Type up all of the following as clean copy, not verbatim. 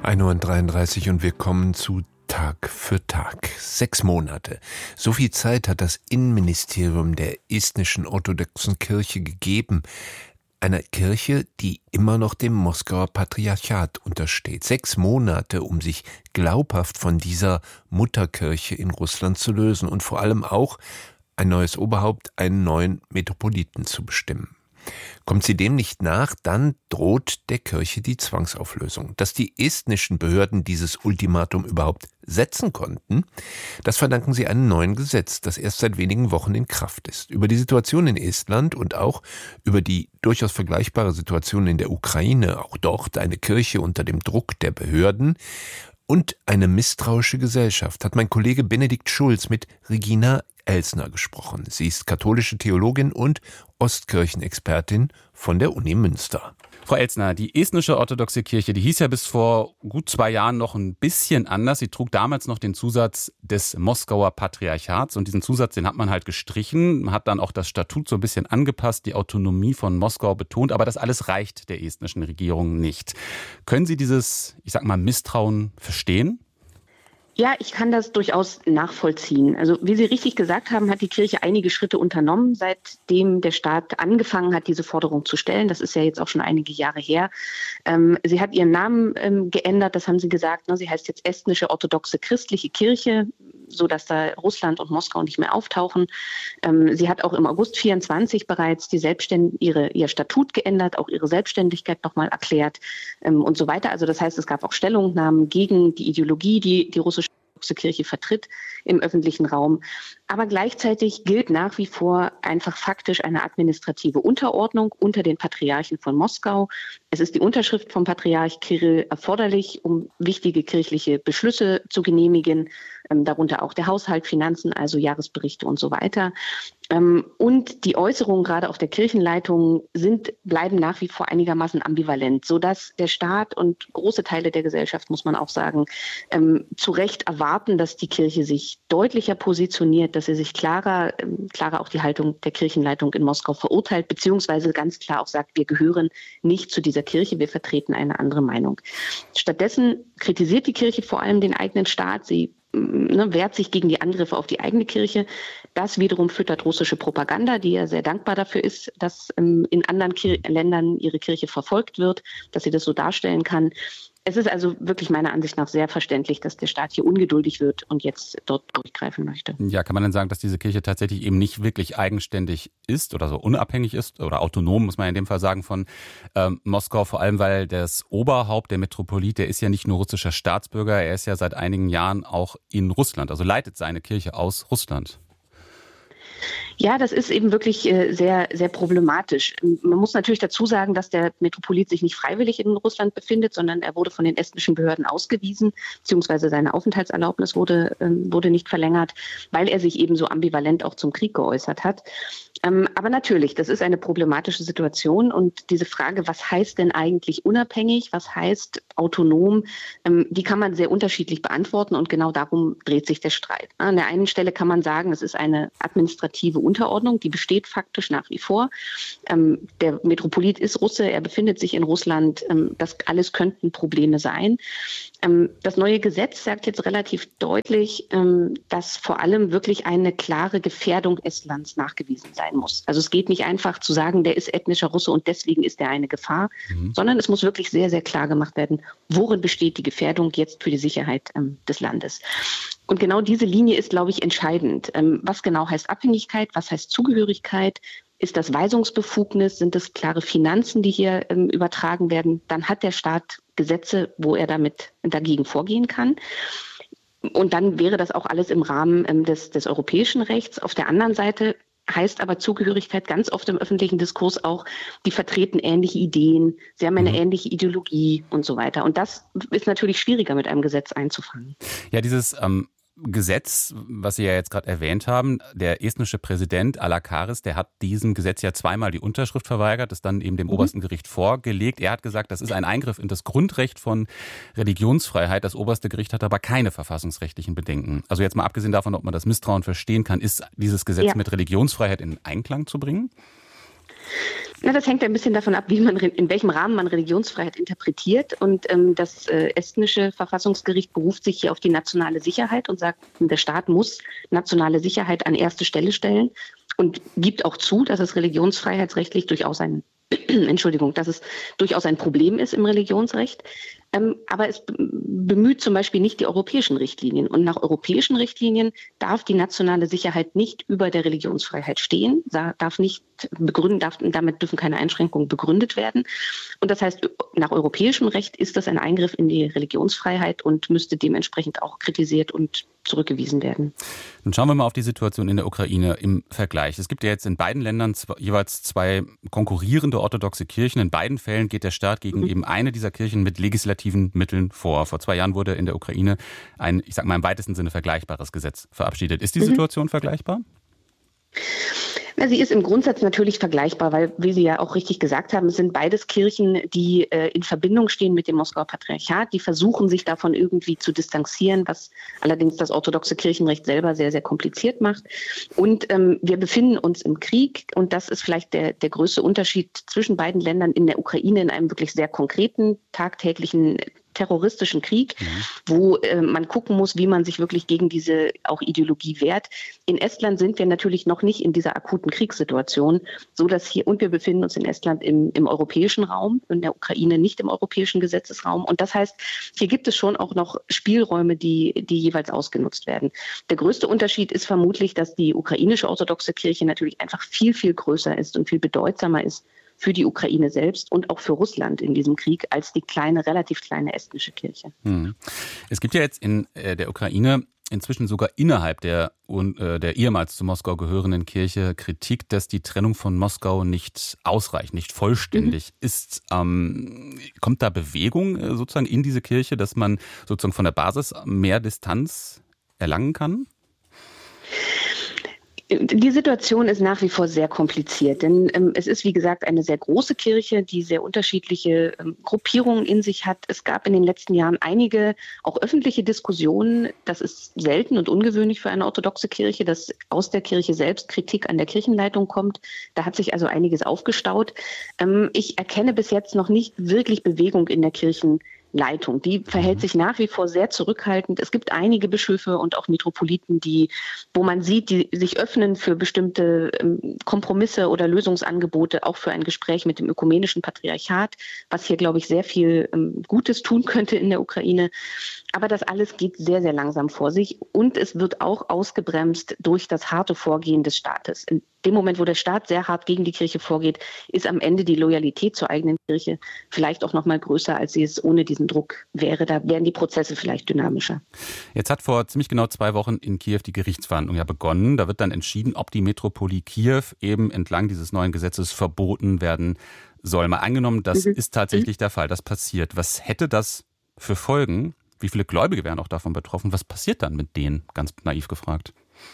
1:33 Uhr und wir kommen zu Tag für Tag. 6 Monate. So viel Zeit hat das Innenministerium der estnischen orthodoxen Kirche gegeben. Einer Kirche, die immer noch dem Moskauer Patriarchat untersteht. 6 Monate, um sich glaubhaft von dieser Mutterkirche in Russland zu lösen und vor allem auch ein neues Oberhaupt, einen neuen Metropoliten zu bestimmen. Kommt sie dem nicht nach, dann droht der Kirche die Zwangsauflösung. Dass die estnischen Behörden dieses Ultimatum überhaupt setzen konnten, das verdanken sie einem neuen Gesetz, das erst seit wenigen Wochen in Kraft ist. Über die Situation in Estland und auch über die durchaus vergleichbare Situation in der Ukraine, auch dort eine Kirche unter dem Druck der Behörden und eine misstrauische Gesellschaft, hat mein Kollege Benedikt Schulz mit Regina Elsner gesprochen. Sie ist katholische Theologin und Ostkirchenexpertin von der Uni Münster. Frau Elsner, die estnische orthodoxe Kirche, die hieß ja bis vor gut 2 Jahren noch ein bisschen anders. Sie trug damals noch den Zusatz des Moskauer Patriarchats und diesen Zusatz, den hat man halt gestrichen. Man hat dann auch das Statut so ein bisschen angepasst, die Autonomie von Moskau betont, aber das alles reicht der estnischen Regierung nicht. Können Sie dieses, ich sag mal, Misstrauen verstehen? Ja, ich kann das durchaus nachvollziehen. Also wie Sie richtig gesagt haben, hat die Kirche einige Schritte unternommen, seitdem der Staat angefangen hat, diese Forderung zu stellen. Das ist ja jetzt auch schon einige Jahre her. Sie hat ihren Namen geändert, das haben Sie gesagt. Sie heißt jetzt Estnische Orthodoxe Christliche Kirche, so dass da Russland und Moskau nicht mehr auftauchen. Sie hat auch im August 24 bereits ihr Statut geändert, auch ihre Selbstständigkeit nochmal erklärt und so weiter. Also das heißt, es gab auch Stellungnahmen gegen die Ideologie, die russische Kirche vertritt im öffentlichen Raum. Aber gleichzeitig gilt nach wie vor einfach faktisch eine administrative Unterordnung unter den Patriarchen von Moskau. Es ist die Unterschrift vom Patriarch Kirill erforderlich, um wichtige kirchliche Beschlüsse zu genehmigen, darunter auch der Haushalt, Finanzen, also Jahresberichte und so weiter. Und die Äußerungen gerade auf der Kirchenleitung bleiben nach wie vor einigermaßen ambivalent, sodass der Staat und große Teile der Gesellschaft, muss man auch sagen, zu Recht erwarten, dass die Kirche sich deutlicher positioniert, dass sie sich klarer auch die Haltung der Kirchenleitung in Moskau verurteilt, beziehungsweise ganz klar auch sagt, wir gehören nicht zu dieser Kirche, wir vertreten eine andere Meinung. Stattdessen kritisiert die Kirche vor allem den eigenen Staat, sie wehrt sich gegen die Angriffe auf die eigene Kirche. Das wiederum füttert russische Propaganda, die ja sehr dankbar dafür ist, dass in anderen Ländern ihre Kirche verfolgt wird, dass sie das so darstellen kann. Es ist also wirklich meiner Ansicht nach sehr verständlich, dass der Staat hier ungeduldig wird und jetzt dort durchgreifen möchte. Ja, kann man denn sagen, dass diese Kirche tatsächlich eben nicht wirklich eigenständig ist oder so unabhängig ist oder autonom, muss man in dem Fall sagen, von Moskau, vor allem weil das Oberhaupt, der Metropolit, der ist ja nicht nur russischer Staatsbürger, er ist ja seit einigen Jahren auch in Russland, also leitet seine Kirche aus Russland. Ja, das ist eben wirklich sehr, sehr problematisch. Man muss natürlich dazu sagen, dass der Metropolit sich nicht freiwillig in Russland befindet, sondern er wurde von den estnischen Behörden ausgewiesen, beziehungsweise seine Aufenthaltserlaubnis wurde nicht verlängert, weil er sich eben so ambivalent auch zum Krieg geäußert hat. Aber natürlich, das ist eine problematische Situation und diese Frage, was heißt denn eigentlich unabhängig, was heißt autonom, die kann man sehr unterschiedlich beantworten und genau darum dreht sich der Streit. An der einen Stelle kann man sagen, es ist eine administrative Unterordnung, die besteht faktisch nach wie vor. Der Metropolit ist Russe, er befindet sich in Russland, das alles könnten Probleme sein. Das neue Gesetz sagt jetzt relativ deutlich, dass vor allem wirklich eine klare Gefährdung Estlands nachgewiesen sein muss. Also es geht nicht einfach zu sagen, der ist ethnischer Russe und deswegen ist er eine Gefahr, sondern es muss wirklich sehr, sehr klar gemacht werden, worin besteht die Gefährdung jetzt für die Sicherheit des Landes. Und genau diese Linie ist, glaube ich, entscheidend. Was genau heißt Abhängigkeit, was heißt Zugehörigkeit? Ist das Weisungsbefugnis? Sind das klare Finanzen, die hier übertragen werden? Dann hat der Staat Gesetze, wo er dagegen vorgehen kann. Und dann wäre das auch alles im Rahmen des europäischen Rechts. Auf der anderen Seite heißt aber Zugehörigkeit ganz oft im öffentlichen Diskurs auch, die vertreten ähnliche Ideen, sie haben eine ähnliche Ideologie und so weiter. Und das ist natürlich schwieriger mit einem Gesetz einzufangen. Ja, dieses Gesetz, was Sie ja jetzt gerade erwähnt haben, der estnische Präsident Alakaris, der hat diesem Gesetz ja zweimal die Unterschrift verweigert, das dann eben dem obersten Gericht vorgelegt. Er hat gesagt, das ist ein Eingriff in das Grundrecht von Religionsfreiheit. Das oberste Gericht hat aber keine verfassungsrechtlichen Bedenken. Also jetzt mal abgesehen davon, ob man das Misstrauen verstehen kann, ist dieses Gesetz mit Religionsfreiheit in Einklang zu bringen? Na, das hängt ein bisschen davon ab, in welchem Rahmen man Religionsfreiheit interpretiert. Und das estnische Verfassungsgericht beruft sich hier auf die nationale Sicherheit und sagt, der Staat muss nationale Sicherheit an erste Stelle stellen und gibt auch zu, dass es religionsfreiheitsrechtlich durchaus dass es durchaus ein Problem ist im Religionsrecht. Aber es bemüht zum Beispiel nicht die europäischen Richtlinien. Und nach europäischen Richtlinien darf die nationale Sicherheit nicht über der Religionsfreiheit stehen, damit dürfen keine Einschränkungen begründet werden. Und das heißt, nach europäischem Recht ist das ein Eingriff in die Religionsfreiheit und müsste dementsprechend auch kritisiert und zurückgewiesen werden. Dann schauen wir mal auf die Situation in der Ukraine im Vergleich. Es gibt ja jetzt in beiden Ländern jeweils zwei konkurrierende orthodoxe Kirchen. In beiden Fällen geht der Staat gegen eben eine dieser Kirchen mit legislativen Mitteln vor. Vor 2 Jahren wurde in der Ukraine ein, ich sag mal im weitesten Sinne vergleichbares Gesetz verabschiedet. Ist die Situation vergleichbar? Na, sie ist im Grundsatz natürlich vergleichbar, weil, wie Sie ja auch richtig gesagt haben, es sind beides Kirchen, die in Verbindung stehen mit dem Moskauer Patriarchat. Die versuchen, sich davon irgendwie zu distanzieren, was allerdings das orthodoxe Kirchenrecht selber sehr, sehr kompliziert macht. Und wir befinden uns im Krieg und das ist vielleicht der größte Unterschied zwischen beiden Ländern in der Ukraine in einem wirklich sehr konkreten, tagtäglichen terroristischen Krieg, wo man gucken muss, wie man sich wirklich gegen diese auch Ideologie wehrt. In Estland sind wir natürlich noch nicht in dieser akuten Kriegssituation, so dass hier, und wir befinden uns in Estland im europäischen Raum, in der Ukraine nicht im europäischen Gesetzesraum. Und das heißt, hier gibt es schon auch noch Spielräume, die jeweils ausgenutzt werden. Der größte Unterschied ist vermutlich, dass die ukrainische orthodoxe Kirche natürlich einfach viel, viel größer ist und viel bedeutsamer ist für die Ukraine selbst und auch für Russland in diesem Krieg als die relativ kleine estnische Kirche. Es gibt ja jetzt in der Ukraine inzwischen sogar innerhalb der ehemals zu Moskau gehörenden Kirche Kritik, dass die Trennung von Moskau nicht ausreicht, nicht vollständig ist. Kommt da Bewegung sozusagen in diese Kirche, dass man sozusagen von der Basis mehr Distanz erlangen kann? Die Situation ist nach wie vor sehr kompliziert, denn es ist, wie gesagt, eine sehr große Kirche, die sehr unterschiedliche Gruppierungen in sich hat. Es gab in den letzten Jahren einige auch öffentliche Diskussionen. Das ist selten und ungewöhnlich für eine orthodoxe Kirche, dass aus der Kirche selbst Kritik an der Kirchenleitung kommt. Da hat sich also einiges aufgestaut. Ich erkenne bis jetzt noch nicht wirklich Bewegung in der Kirchenleitung. Die verhält sich nach wie vor sehr zurückhaltend. Es gibt einige Bischöfe und auch Metropoliten, wo man sieht, die sich öffnen für bestimmte Kompromisse oder Lösungsangebote, auch für ein Gespräch mit dem ökumenischen Patriarchat, was hier, glaube ich, sehr viel Gutes tun könnte in der Ukraine. Aber das alles geht sehr, sehr langsam vor sich und es wird auch ausgebremst durch das harte Vorgehen des Staates. In dem Moment, wo der Staat sehr hart gegen die Kirche vorgeht, ist am Ende die Loyalität zur eigenen Kirche vielleicht auch noch mal größer, als sie es ohne diesen Druck wäre. Da wären die Prozesse vielleicht dynamischer. Jetzt hat vor ziemlich genau 2 Wochen in Kiew die Gerichtsverhandlung ja begonnen. Da wird dann entschieden, ob die Metropolie Kiew eben entlang dieses neuen Gesetzes verboten werden soll. Mal angenommen, das ist tatsächlich der Fall, das passiert. Was hätte das für Folgen? Wie viele Gläubige wären auch davon betroffen? Was passiert dann mit denen? Ganz naiv gefragt.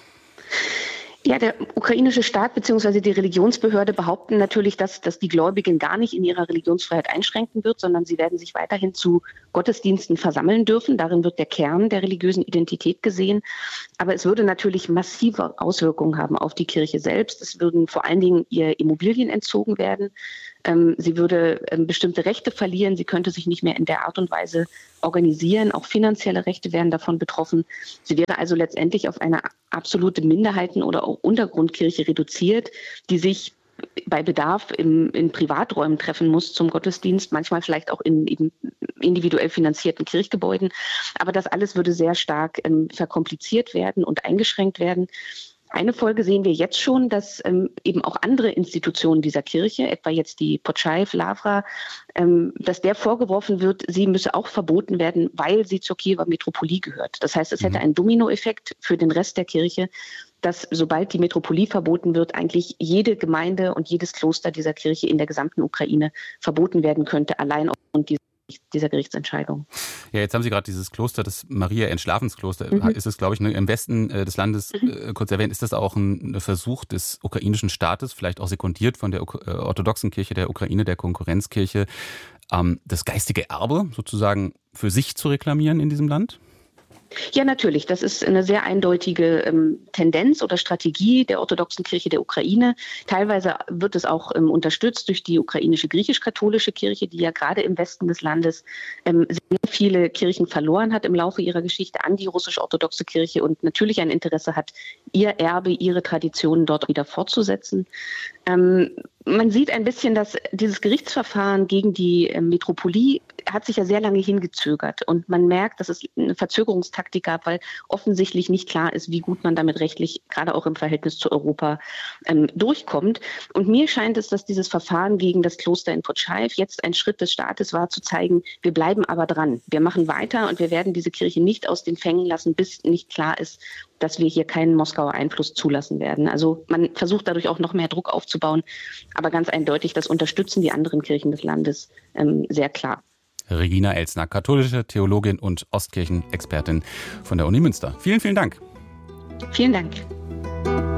Ja, der ukrainische Staat bzw. die Religionsbehörde behaupten natürlich, dass die Gläubigen gar nicht in ihrer Religionsfreiheit einschränken wird, sondern sie werden sich weiterhin zu Gottesdiensten versammeln dürfen. Darin wird der Kern der religiösen Identität gesehen. Aber es würde natürlich massive Auswirkungen haben auf die Kirche selbst. Es würden vor allen Dingen ihr Immobilien entzogen werden. Sie würde bestimmte Rechte verlieren. Sie könnte sich nicht mehr in der Art und Weise organisieren. Auch finanzielle Rechte wären davon betroffen. Sie wäre also letztendlich auf eine absolute Minderheiten- oder auch Untergrundkirche reduziert, die sich bei Bedarf in Privaträumen treffen muss zum Gottesdienst, manchmal vielleicht auch in eben individuell finanzierten Kirchgebäuden. Aber das alles würde sehr stark verkompliziert werden und eingeschränkt werden. Eine Folge sehen wir jetzt schon, dass eben auch andere Institutionen dieser Kirche, etwa jetzt die Potschaiv, Lavra, dass der vorgeworfen wird, sie müsse auch verboten werden, weil sie zur Kiewer Metropolie gehört. Das heißt, es hätte einen Dominoeffekt für den Rest der Kirche, dass sobald die Metropolie verboten wird, eigentlich jede Gemeinde und jedes Kloster dieser Kirche in der gesamten Ukraine verboten werden könnte, allein aufgrund dieser Gerichtsentscheidung. Ja, jetzt haben Sie gerade dieses Kloster, das Maria-Entschlafenskloster, ist es, glaube ich, im Westen des Landes kurz erwähnt. Ist das auch ein Versuch des ukrainischen Staates, vielleicht auch sekundiert von der orthodoxen Kirche der Ukraine, der Konkurrenzkirche, das geistige Erbe sozusagen für sich zu reklamieren in diesem Land? Ja, natürlich. Das ist eine sehr eindeutige Tendenz oder Strategie der orthodoxen Kirche der Ukraine. Teilweise wird es auch unterstützt durch die ukrainische griechisch-katholische Kirche, die ja gerade im Westen des Landes sehr viele Kirchen verloren hat im Laufe ihrer Geschichte an die russisch-orthodoxe Kirche und natürlich ein Interesse hat, ihr Erbe, ihre Traditionen dort wieder fortzusetzen. Man sieht ein bisschen, dass dieses Gerichtsverfahren gegen die Metropolie hat sich ja sehr lange hingezögert. Und man merkt, dass es eine Verzögerungstaktik gab, weil offensichtlich nicht klar ist, wie gut man damit rechtlich, gerade auch im Verhältnis zu Europa, durchkommt. Und mir scheint es, dass dieses Verfahren gegen das Kloster in Potschaiw jetzt ein Schritt des Staates war, zu zeigen, wir bleiben aber dran. Wir machen weiter und wir werden diese Kirche nicht aus den Fängen lassen, bis nicht klar ist, dass wir hier keinen Moskauer Einfluss zulassen werden. Also man versucht dadurch auch noch mehr Druck aufzubauen. Aber ganz eindeutig, das unterstützen die anderen Kirchen des Landes sehr klar. Regina Elsner, katholische Theologin und Ostkirchenexpertin von der Uni Münster. Vielen, vielen Dank. Vielen Dank.